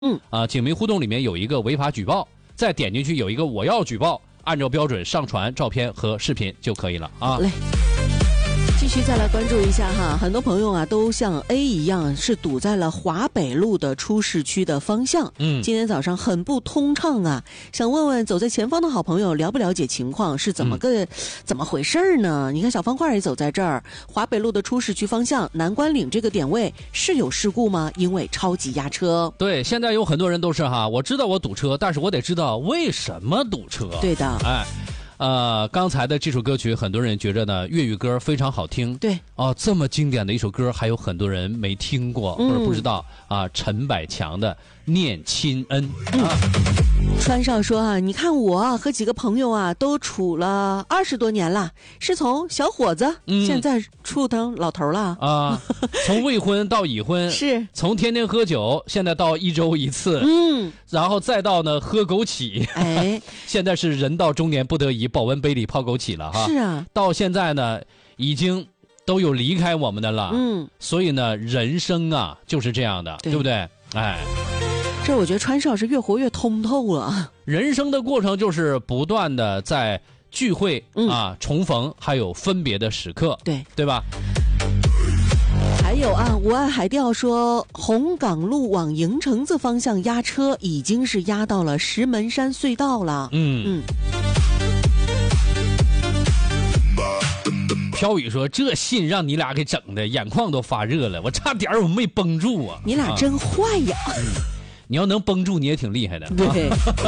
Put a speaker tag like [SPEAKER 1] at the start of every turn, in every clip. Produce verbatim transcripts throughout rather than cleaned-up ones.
[SPEAKER 1] 嗯
[SPEAKER 2] 啊，警民互动里面有一个违法举报，再点进去有一个我要举报，按照标准上传照片和视频就可以了啊。
[SPEAKER 1] 来。继续再来关注一下哈，很多朋友啊都像 A 一样是堵在了华北路的出市区的方向。
[SPEAKER 2] 嗯，
[SPEAKER 1] 今天早上很不通畅啊，想问问走在前方的好朋友了不了解情况，是怎么个、嗯、怎么回事呢？你看小方块也走在这儿，华北路的出市区方向南关岭这个点位是有事故吗？因为超级压车。
[SPEAKER 2] 对，现在有很多人都是哈，我知道我堵车，但是我得知道为什么堵车。
[SPEAKER 1] 对的，
[SPEAKER 2] 哎。呃，刚才的这首歌曲，很多人觉着呢粤语歌非常好听。
[SPEAKER 1] 对，
[SPEAKER 2] 哦，这么经典的一首歌，还有很多人没听过、嗯、或者不知道啊。陈百强的《念亲恩》
[SPEAKER 1] 嗯、
[SPEAKER 2] 啊。
[SPEAKER 1] 川少说啊，你看我和几个朋友啊，都处了二十多年了，是从小伙子，嗯、现在处成老头了
[SPEAKER 2] 啊，从未婚到已婚，
[SPEAKER 1] 是
[SPEAKER 2] 从天天喝酒，现在到一周一次，
[SPEAKER 1] 嗯，
[SPEAKER 2] 然后再到呢喝枸杞，
[SPEAKER 1] 哎，
[SPEAKER 2] 现在是人到中年不得已保温杯里泡枸杞了哈。
[SPEAKER 1] 是啊，
[SPEAKER 2] 到现在呢，已经都有离开我们的了，
[SPEAKER 1] 嗯，
[SPEAKER 2] 所以呢，人生啊就是这样的， 对, 对不对？哎。
[SPEAKER 1] 这我觉得川少是越活越通透了。
[SPEAKER 2] 人生的过程就是不断的在聚会、
[SPEAKER 1] 嗯、
[SPEAKER 2] 啊、重逢，还有分别的时刻，
[SPEAKER 1] 对
[SPEAKER 2] 对吧？
[SPEAKER 1] 还有啊，无爱海钓说，红港路往营城子方向压车，已经是压到了石门山隧道了。
[SPEAKER 2] 嗯嗯。飘雨说：“这信让你俩给整的，眼眶都发热了，我差点我没绷住啊！
[SPEAKER 1] 你俩真坏呀！
[SPEAKER 2] 啊嗯、你要能绷住，你也挺厉害的。”
[SPEAKER 1] 对。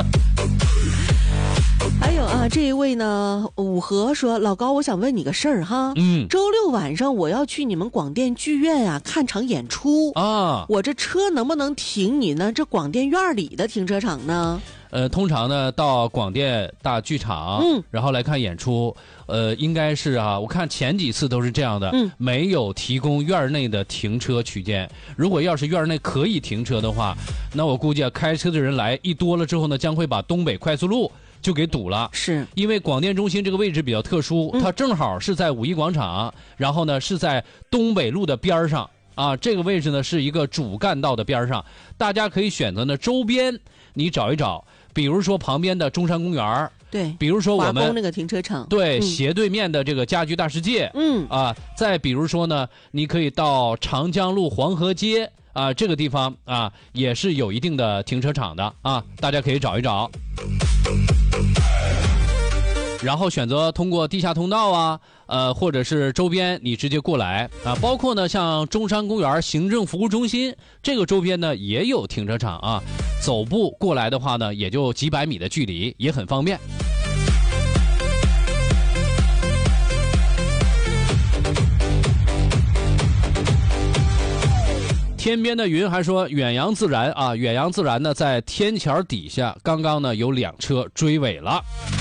[SPEAKER 1] 还有啊，这一位呢，五和说：“老高，我想问你个事儿哈，
[SPEAKER 2] 嗯，
[SPEAKER 1] 周六晚上我要去你们广电剧院啊看场演出
[SPEAKER 2] 啊，
[SPEAKER 1] 我这车能不能停你呢这广电院里的停车场呢？”
[SPEAKER 2] 呃，通常呢，到广电大剧场，
[SPEAKER 1] 嗯，
[SPEAKER 2] 然后来看演出，呃，应该是啊，我看前几次都是这样的，
[SPEAKER 1] 嗯，
[SPEAKER 2] 没有提供院内的停车区间。如果要是院内可以停车的话，那我估计啊，开车的人来一多了之后呢，将会把东北快速路就给堵了。
[SPEAKER 1] 是
[SPEAKER 2] 因为广电中心这个位置比较特殊，
[SPEAKER 1] 嗯、
[SPEAKER 2] 它正好是在五一广场，然后呢是在东北路的边上啊，这个位置呢是一个主干道的边上，大家可以选择呢周边你找一找。比如说旁边的中山公园，
[SPEAKER 1] 对，
[SPEAKER 2] 比如说我们
[SPEAKER 1] 华工那个停车场，
[SPEAKER 2] 对、
[SPEAKER 1] 嗯、
[SPEAKER 2] 斜对面的这个家居大世界，
[SPEAKER 1] 嗯
[SPEAKER 2] 啊，再比如说呢，你可以到长江路黄河街啊这个地方啊，也是有一定的停车场的啊，大家可以找一找。然后选择通过地下通道啊，呃，或者是周边你直接过来啊，包括呢像中山公园行政服务中心这个周边呢也有停车场啊，走步过来的话呢也就几百米的距离，也很方便。天边的云还说远洋自然啊，远洋自然呢在天桥底下，刚刚呢有两车追尾了。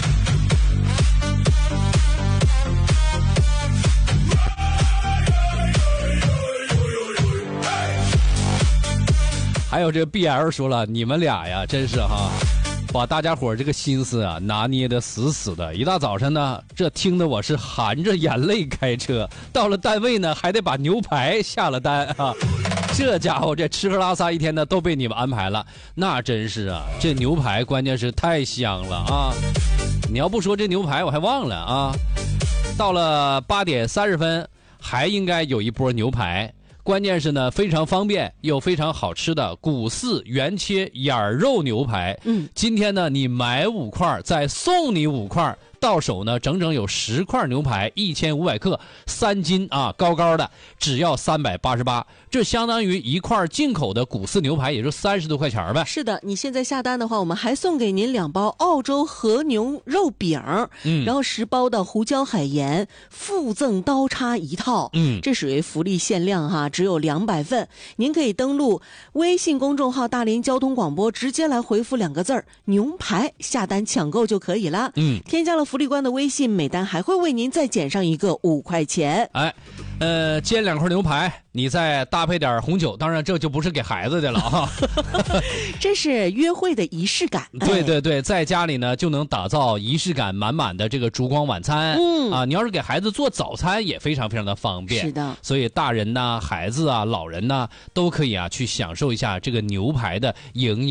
[SPEAKER 2] 还有这个 B L 说了，你们俩呀，真是哈，把大家伙这个心思啊拿捏得死死的。一大早晨呢，这听得我是含着眼泪开车，到了单位呢，还得把牛排下了单啊。这家伙这吃喝拉撒一天呢都被你们安排了，那真是啊，这牛排关键是太香了啊！你要不说这牛排我还忘了啊。到了八点三十分，还应该有一波牛排。关键是呢，非常方便又非常好吃的古四原切眼肉牛排。
[SPEAKER 1] 嗯，
[SPEAKER 2] 今天呢，你买五块再送你五块，到手呢整整有十块牛排，一千五百克，三斤啊，高高的，只要三百八十八，这相当于一块进口的古四牛排，也就三十多块钱呗。
[SPEAKER 1] 是的，你现在下单的话，我们还送给您两包澳洲和牛肉饼，
[SPEAKER 2] 嗯，
[SPEAKER 1] 然后十包的胡椒海盐，附赠刀叉一套，
[SPEAKER 2] 嗯，
[SPEAKER 1] 这属于福利限量哈，只有两百份。您可以登录微信公众号大连交通广播，直接来回复两个字儿牛排，下单抢购就可以了。
[SPEAKER 2] 嗯，
[SPEAKER 1] 添加了福利官的微信，每单还会为您再减上一个五块钱。
[SPEAKER 2] 哎，呃，煎两块牛排，你再搭配点红酒，当然这就不是给孩子的了啊。
[SPEAKER 1] 这是约会的仪式感。
[SPEAKER 2] 对对对，在家里呢就能打造仪式感满满的这个烛光晚餐。嗯啊，你要是给孩子做早餐也非常非常的方便。
[SPEAKER 1] 是的，
[SPEAKER 2] 所以大人呐、孩子啊、老人呐、都可以啊去享受一下这个牛排的营养。